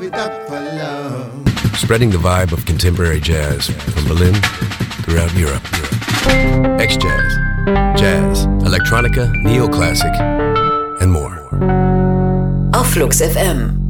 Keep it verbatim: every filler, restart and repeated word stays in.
Spreading the vibe of contemporary jazz from Berlin throughout Europe. X-Jazz, Jazz, Electronica, Neoclassic, and more. Auf Flux F M.